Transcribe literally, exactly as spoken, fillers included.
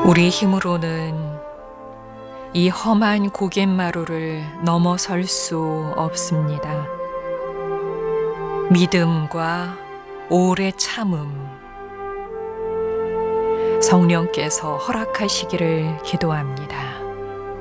우리 힘으로는 이 험한 고갯마루를 넘어설 수 없습니다. 믿음과 오래 참음, 성령께서 허락하시기를 기도합니다.